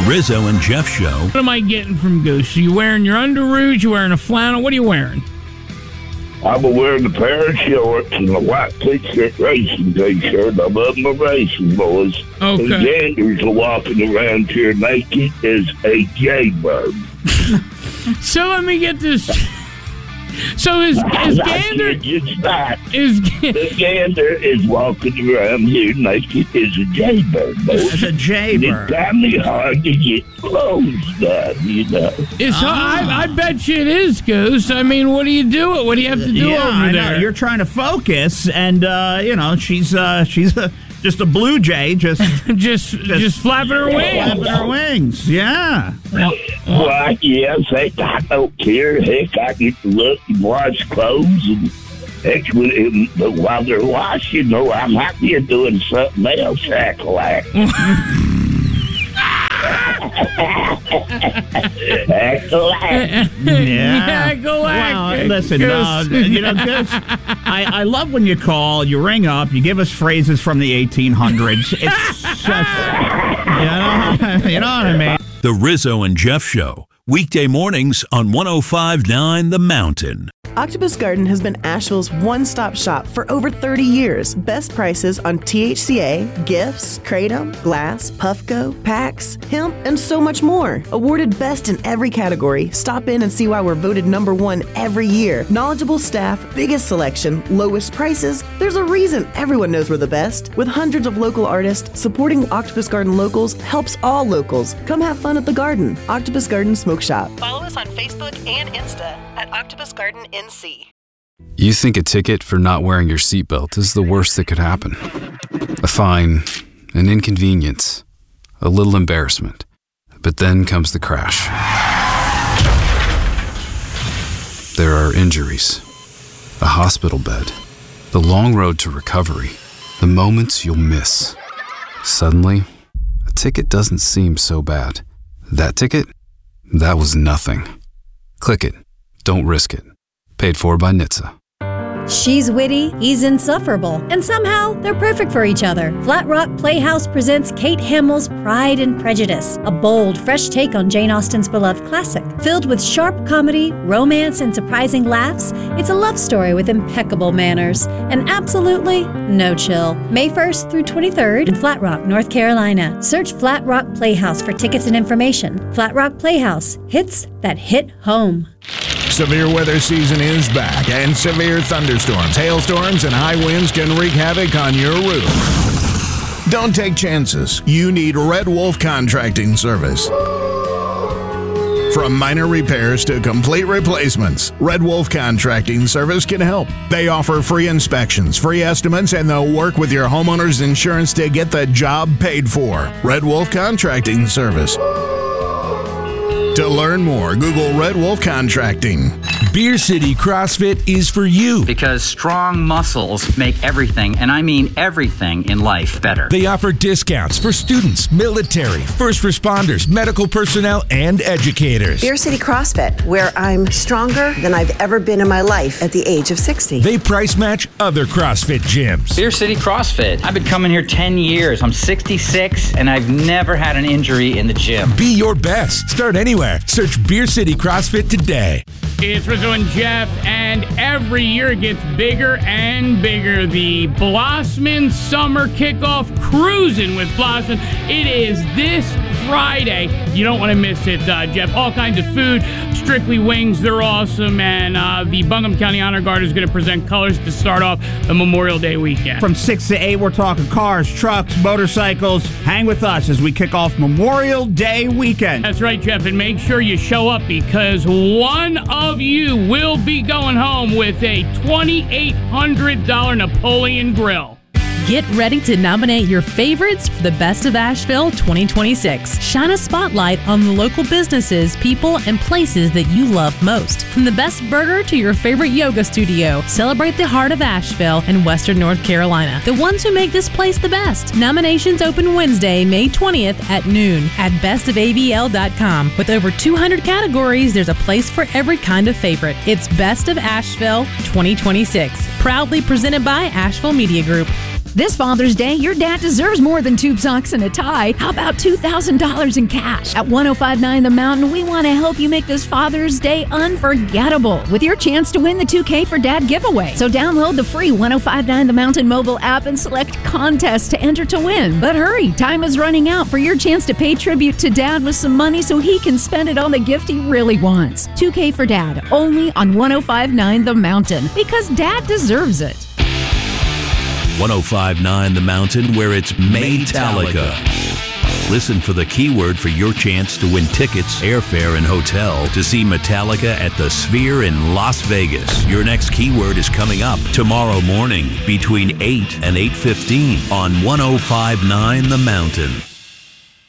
Rizzo and Jeff Show. What am I getting from Goose? Are you wearing your underoos? You wearing a flannel? What are you wearing? I'm wearing a pair of shorts and a white t-shirt, racing t-shirt. I'm up my racing, boys. Okay. And Ganders are walking around here naked as a jaybird. So let me get this. So is Gander... The gander is walking around here naked as a jaybird. As a jaybird. It's kind of hard to get clothes done, you know. I bet you it is, Goose. I mean, what do you do? What do you have to do over there? Know. You're trying to focus, and, she's just a blue jay, just flapping her wings. Flapping her wings, yeah. Well, yes, heck, I don't care. Heck, I get to look and wash clothes, and heck, while they're washing, I'm happy doing something else, Hackalack. Yeah. Well, listen, Goose, I love when you call, you ring up, you give us phrases from the 1800s. It's just, you know what I mean? The Rizzo and Jeff Show. Weekday mornings on 105.9 The Mountain. Octopus Garden has been Asheville's one-stop shop for over 30 years. Best prices on THCA, gifts, Kratom, glass, Puffco, packs, hemp, and so much more. Awarded best in every category. Stop in and see why we're voted #1 every year. Knowledgeable staff, biggest selection, lowest prices. There's a reason everyone knows we're the best. With hundreds of local artists, supporting Octopus Garden locals helps all locals. Come have fun at the garden. Octopus Garden Smoke Shop. Follow us on Facebook and Insta at Octopus Garden NC. You think a ticket for not wearing your seatbelt is the worst that could happen. A fine, an inconvenience, a little embarrassment. But then comes the crash. There are injuries, a hospital bed, the long road to recovery, the moments you'll miss. Suddenly, a ticket doesn't seem so bad. That ticket? That was nothing. Click it. Don't risk it. Paid for by NHTSA. She's witty, he's insufferable, and somehow they're perfect for each other. Flat Rock Playhouse presents Kate Hamill's Pride and Prejudice, a bold, fresh take on Jane Austen's beloved classic. Filled with sharp comedy, romance, and surprising laughs, it's a love story with impeccable manners and absolutely no chill. May 1st through 23rd in Flat Rock, North Carolina. Search Flat Rock Playhouse for tickets and information. Flat Rock Playhouse, hits that hit home. Severe weather season is back, and severe thunderstorms, hailstorms, and high winds can wreak havoc on your roof. Don't take chances. You need Red Wolf Contracting Service. From minor repairs to complete replacements, Red Wolf Contracting Service can help. They offer free inspections, free estimates, and they'll work with your homeowner's insurance to get the job paid for. Red Wolf Contracting Service. To learn more, Google Red Wolf Contracting. Beer City CrossFit is for you. Because strong muscles make everything, and I mean everything in life, better. They offer discounts for students, military, first responders, medical personnel, and educators. Beer City CrossFit, where I'm stronger than I've ever been in my life at the age of 60. They price match other CrossFit gyms. Beer City CrossFit. I've been coming here 10 years. I'm 66, and I've never had an injury in the gym. Be your best. Start anywhere. Search Beer City CrossFit today. It's Rizzo and Jeff, and every year it gets bigger and bigger. The Blossman Summer Kickoff, Cruising with Blossman. It is this Friday. You don't want to miss it, Jeff. All kinds of food, strictly wings. They're awesome. And the Buncombe County Honor Guard is going to present colors to start off the Memorial Day weekend. From 6 to 8, we're talking cars, trucks, motorcycles. Hang with us as we kick off Memorial Day weekend. That's right, Jeff. And make sure you show up, because one of you will be going home with a $2,800 Napoleon grill. Get ready to nominate your favorites for the Best of Asheville 2026. Shine a spotlight on the local businesses, people, and places that you love most. From the best burger to your favorite yoga studio, celebrate the heart of Asheville and Western North Carolina, the ones who make this place the best. Nominations open Wednesday, May 20th at noon at bestofavl.com. With over 200 categories, there's a place for every kind of favorite. It's Best of Asheville 2026. Proudly presented by Asheville Media Group. This Father's Day, your dad deserves more than tube socks and a tie. How about $2,000 in cash? At 105.9 The Mountain, we want to help you make this Father's Day unforgettable with your chance to win the 2K for Dad giveaway. So download the free 105.9 The Mountain mobile app and select contest to enter to win. But hurry, time is running out for your chance to pay tribute to Dad with some money so he can spend it on the gift he really wants. 2K for Dad, only on 105.9 The Mountain, because Dad deserves it. 105.9 The Mountain, where it's Maytalica. Listen for the keyword for your chance to win tickets, airfare, and hotel to see Metallica at the Sphere in Las Vegas. Your next keyword is coming up tomorrow morning between 8 and 8:15 on 105.9 The Mountain.